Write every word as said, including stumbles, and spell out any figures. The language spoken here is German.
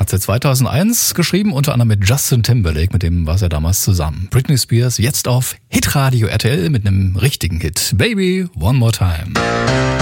Hat sie zweitausendeins geschrieben, unter anderem mit Justin Timberlake, mit dem war sie damals zusammen. Britney Spears jetzt auf Hitradio R T L mit einem richtigen Hit. Baby, One More Time.